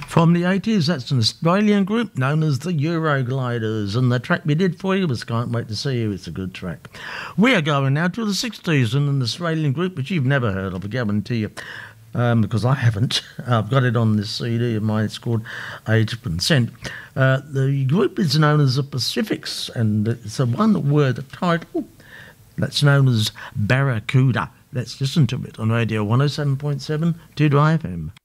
From the 80s, that's an Australian group known as the Eurogliders, and the track we did for you was Can't Wait to See You. It's a good track. We are going now to the 60s and an Australian group which you've never heard of, I guarantee you, because I haven't. I've got it on this CD of mine. It's called Age of Consent. The group is known as the Pacifics, and it's a one-word title that's known as Barracuda. Let's listen to it on Radio 107.7 2 FM.